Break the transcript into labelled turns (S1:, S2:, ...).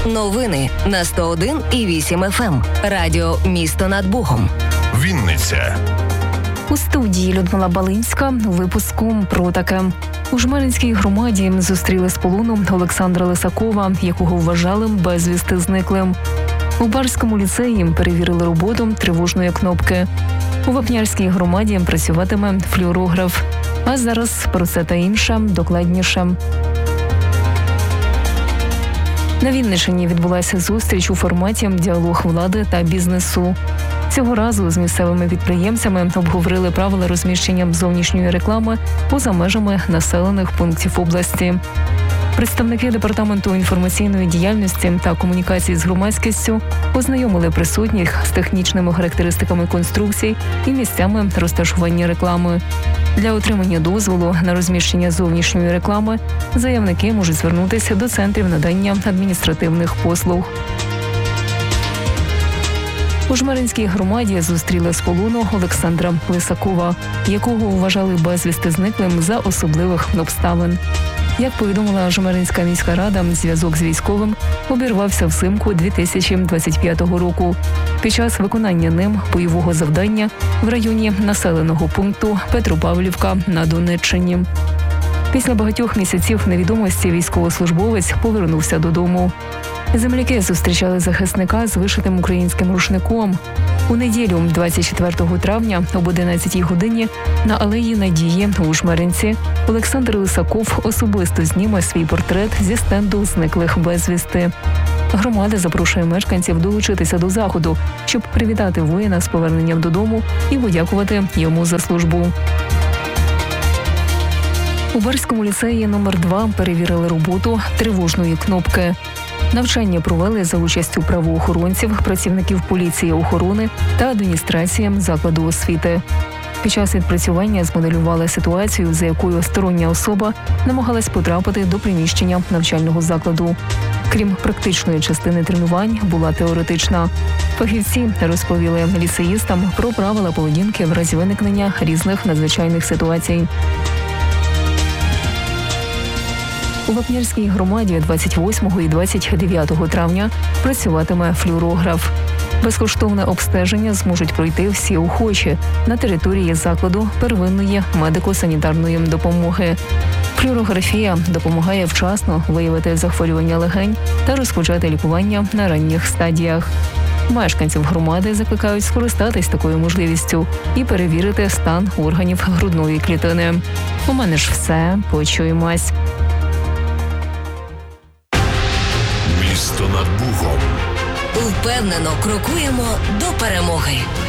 S1: Новини на 101,8 FM. Радіо «Місто над Богом».
S2: Вінниця.
S3: У студії Людмила Балинська. Випуску про таке. У Жмеринській громаді зустріли з полону Олександра Лисакова, якого вважали безвісти зниклим. У Барському ліцеї перевірили роботу тривожної кнопки. У Вапнярській громаді працюватиме флюорограф. А зараз про це та інше докладніше. На Вінниччині відбулася зустріч у форматі «Діалог влади та бізнесу». Цього разу з місцевими підприємцями обговорили правила розміщення зовнішньої реклами поза межами населених пунктів області. Представники Департаменту інформаційної діяльності та комунікації з громадськістю ознайомили присутніх з технічними характеристиками конструкцій і місцями розташування реклами. Для отримання дозволу на розміщення зовнішньої реклами заявники можуть звернутися до центрів надання адміністративних послуг. У Жмеринській громаді зустріли з полону Олександра Лисакова, якого вважали безвісти зниклим за особливих обставин. Як повідомила Жмеринська міська рада, зв'язок з військовим обірвався взимку 2025 року під час виконання ним бойового завдання в районі населеного пункту Петропавлівка на Донеччині. Після багатьох місяців невідомості військовослужбовець повернувся додому. Земляки зустрічали захисника з вишитим українським рушником. У неділю, 24 травня, об 11 годині, на Алеї Надії у Жмеринці Олександр Лисаков особисто зніме свій портрет зі стенду зниклих безвісти. Громада запрошує мешканців долучитися до заходу, щоб привітати воїна з поверненням додому і подякувати йому за службу. У Барському ліцеї номер 2 перевірили роботу тривожної кнопки. Навчання провели за участю правоохоронців, працівників поліції, охорони та адміністрації закладу освіти. Під час відпрацювання змоделювали ситуацію, за якою стороння особа намагалась потрапити до приміщення навчального закладу. Крім практичної частини тренувань, була теоретична. Фахівці розповіли ліцеїстам про правила поведінки в разі виникнення різних надзвичайних ситуацій. У Вапнярській громаді 28 і 29 травня працюватиме флюорограф. Безкоштовне обстеження зможуть пройти всі охочі на території закладу первинної медико-санітарної допомоги. Флюорографія допомагає вчасно виявити захворювання легень та розпочати лікування на ранніх стадіях. Мешканців громади закликають скористатись такою можливістю і перевірити стан органів грудної клітини. У мене ж все. Почуємось.
S2: Місто над Богом.
S1: Впевнено крокуємо до перемоги.